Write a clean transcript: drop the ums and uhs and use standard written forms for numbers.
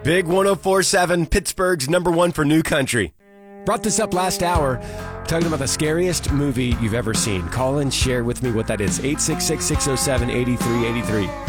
Big 104.7, Pittsburgh's number one for new country. Brought this up last hour, talking about the scariest movie you've ever seen. Call and share with me what that is. 866-607-8383.